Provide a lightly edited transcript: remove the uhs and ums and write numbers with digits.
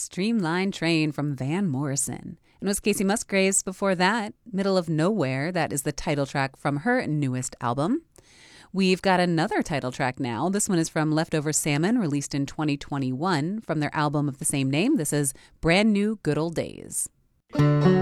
Streamline Train from Van Morrison. And was Casey Musgraves before that, Middle of Nowhere. That is the title track from her newest album. We've got another title track now. This one is from Leftover Salmon, released in 2021 from their album of the same name. This is Brand New Good Old Days.